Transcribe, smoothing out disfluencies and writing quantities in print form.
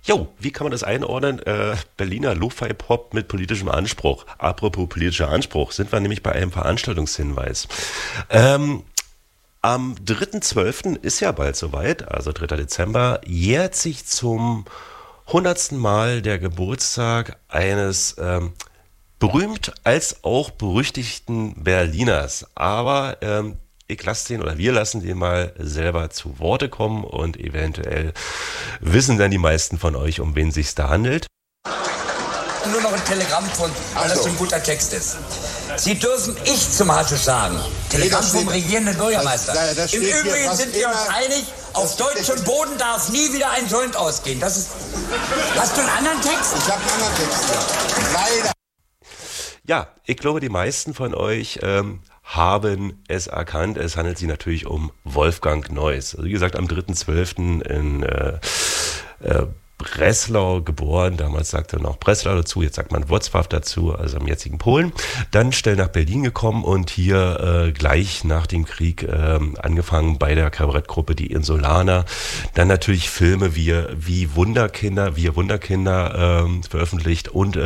Jo, wie kann man das einordnen? Berliner Lo-Fi-Pop mit politischem Anspruch. Apropos politischer Anspruch, sind wir nämlich bei einem Veranstaltungshinweis. Am 3.12. ist ja bald soweit, also 3. Dezember, jährt sich zum 100. Mal der Geburtstag eines berühmt als auch berüchtigten Berliners. Aber ich lasse den oder wir lassen den mal selber zu Worte kommen und eventuell wissen dann die meisten von euch, um wen sich's da handelt. Nur noch ein Telegramm von, weil das so ein guter Text ist. Sie dürfen ich zum Haschisch sagen. Telegramm vom regierenden Bürgermeister. Im Übrigen sind wir uns einig, auf deutschem Boden darf nie wieder ein Joint ausgehen. Das ist. Hast du einen anderen Text? Ich habe einen anderen Text, ja. Leider. Ja, ich glaube, die meisten von euch haben es erkannt. Es handelt sich natürlich um Wolfgang Neuss. Also wie gesagt, am 3.12. in Breslau geboren, damals sagte man noch Breslau dazu, jetzt sagt man Wrocław dazu, also im jetzigen Polen. Dann schnell nach Berlin gekommen und hier gleich nach dem Krieg angefangen bei der Kabarettgruppe Die Insulaner. Dann natürlich Filme wie Wir Wunderkinder veröffentlicht und